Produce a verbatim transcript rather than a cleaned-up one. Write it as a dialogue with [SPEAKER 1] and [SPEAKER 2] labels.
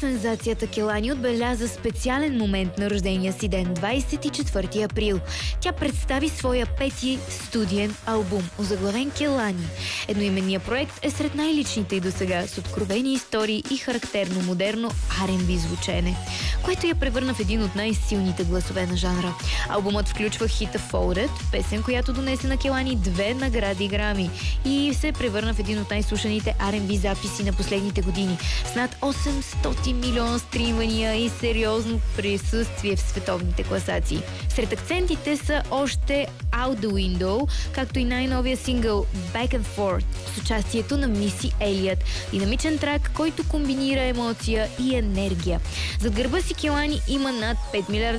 [SPEAKER 1] сензацията Келани отбеляза специален момент на рождения си ден, двадесет и четвърти април. Тя представи своя пети студиен албум, озаглавен Келани. Едноименният проект е сред най-личните и досега, с откровени истории и характерно модерно ар енд би звучене, което я превърна в един от най-силните гласове на жанра. Албумът включва хита Folded, песен, която донесе на Келани две награди Грами и се превърна в един от най-слушаните ар енд би записи на последните години, с над осемстотин милиона стримвания и сериозно присъствие в световните класации. Сред акцентите са още Out the Window, както и най-новия сингъл Back and Forth с участието на Миси Елият. Динамичен трак, който комбинира емоция и енергия. Зад гърба си Келани има над пет милиарда